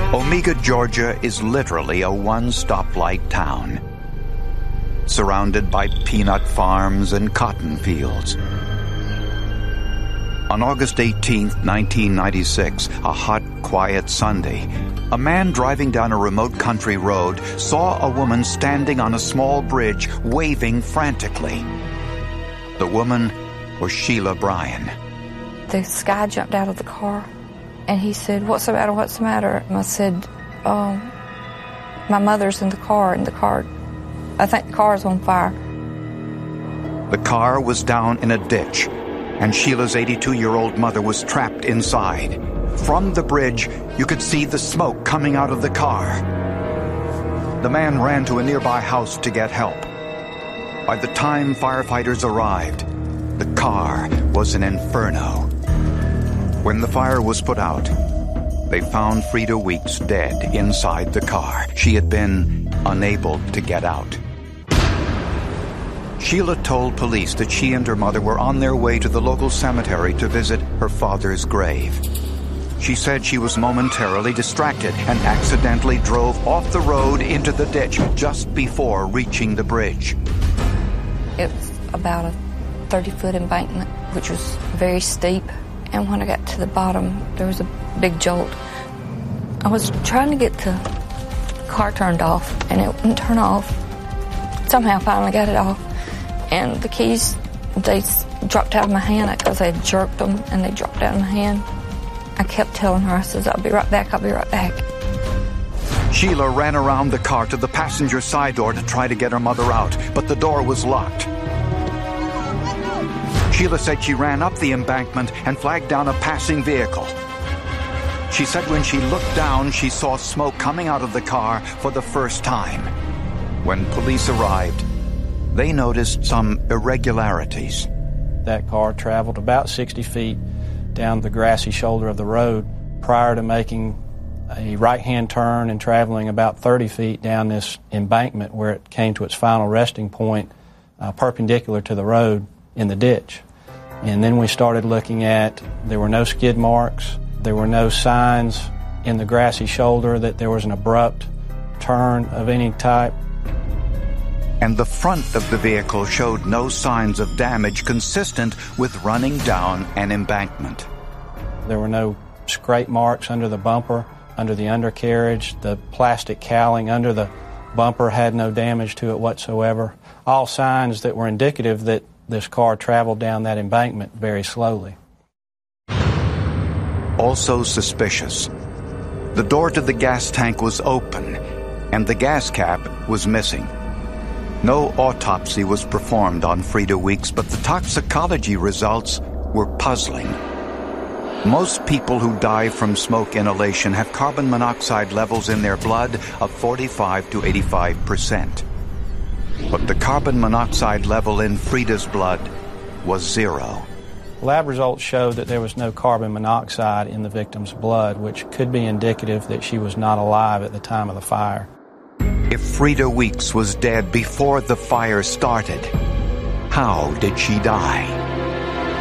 Omega, Georgia is literally a one-stoplight town, surrounded by peanut farms and cotton fields. On August 18, 1996, a hot, quiet Sunday, a man driving down a remote country road saw a woman standing on a small bridge, waving frantically. The woman was Sheila Bryan. This guy jumped out of the car, and he said, "What's the matter, what's the matter?" And I said, "My mother's in the car, I think the car is on fire." The car was down in a ditch, and Sheila's 82-year-old mother was trapped inside. From the bridge, you could see the smoke coming out of the car. The man ran to a nearby house to get help. By the time firefighters arrived, the car was an inferno. When the fire was put out, they found Frida Weeks dead inside the car. She had been unable to get out. Sheila told police that she and her mother were on their way to the local cemetery to visit her father's grave. She said she was momentarily distracted and accidentally drove off the road into the ditch just before reaching the bridge. It was about a 30-foot embankment, which was very steep. And when I got to the bottom, there was a big jolt. I was trying to get the car turned off, and it wouldn't turn off. Somehow I finally got it off. And the keys, they dropped out of my hand because I had jerked them, and they dropped out of my hand. I kept telling her, I said, "I'll be right back, I'll be right back." Sheila ran around the car to the passenger side door to try to get her mother out, but the door was locked. Sheila said she ran up the embankment and flagged down a passing vehicle. She said when she looked down, she saw smoke coming out of the car for the first time. When police arrived, they noticed some irregularities. That car traveled about 60 feet down the grassy shoulder of the road prior to making a right-hand turn and traveling about 30 feet down this embankment where it came to its final resting point perpendicular to the road in the ditch. And then we started looking at, there were no skid marks, there were no signs in the grassy shoulder that there was an abrupt turn of any type. And the front of the vehicle showed no signs of damage consistent with running down an embankment. There were no scrape marks under the bumper, under the undercarriage. The plastic cowling under the bumper had no damage to it whatsoever. All signs that were indicative that this car traveled down that embankment very slowly. Also suspicious, the door to the gas tank was open, and the gas cap was missing. No autopsy was performed on Frida Weeks, but the toxicology results were puzzling. Most people who die from smoke inhalation have carbon monoxide levels in their blood of 45 to 85%. But the carbon monoxide level in Frida's blood was 0. Lab results showed that there was no carbon monoxide in the victim's blood, which could be indicative that she was not alive at the time of the fire. If Frida Weeks was dead before the fire started, how did she die?